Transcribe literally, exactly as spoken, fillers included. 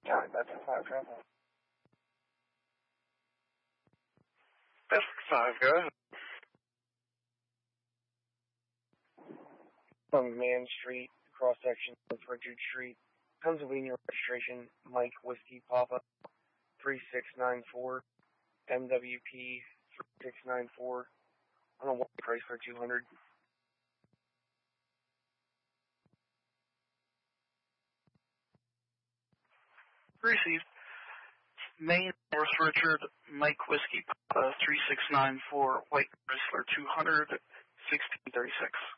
Alright, that's a five travel. That's five, go ahead. From Man Street, cross section of Richard Street, Pennsylvania registration, Mike Whiskey Papa, three six nine four, M W P three six nine four, on a white Chrysler two hundred. Received. Main North Richard, Mike Whiskey Papa, three six nine four, White Chrysler two hundred, sixteen thirty-six.